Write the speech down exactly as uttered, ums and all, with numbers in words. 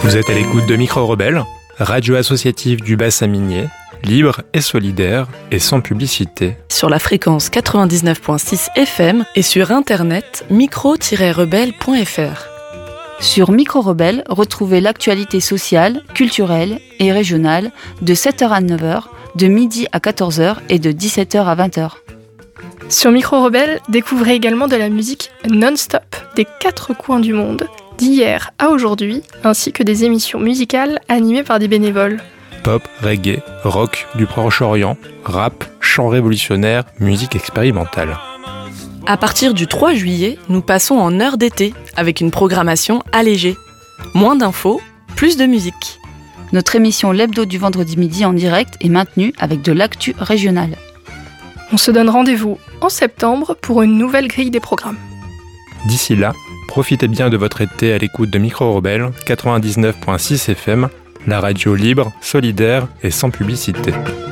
Vous êtes à l'écoute de Micro Rebelle, radio associative du bassin minier, libre et solidaire et sans publicité. Sur la fréquence quatre-vingt-dix-neuf virgule six F M et sur internet micro tiret rebelle point f r. Sur Micro Rebelle, retrouvez l'actualité sociale, culturelle et régionale de sept heures à neuf heures, de midi à quatorze heures et de dix-sept heures à vingt heures. Sur Micro Rebelle, découvrez également de la musique non-stop des quatre coins du monde, d'hier à aujourd'hui, ainsi que des émissions musicales animées par des bénévoles. Pop, reggae, rock du Proche-Orient, rap, chant révolutionnaire, musique expérimentale. À partir du trois juillet, nous passons en heure d'été avec une programmation allégée. Moins d'infos, plus de musique. Notre émission l'hebdo du vendredi midi en direct est maintenue avec de l'actu régionale. On se donne rendez-vous en septembre pour une nouvelle grille des programmes. D'ici là, profitez bien de votre été à l'écoute de Micro Rebelle quatre-vingt-dix-neuf virgule six F M, la radio libre, solidaire et sans publicité.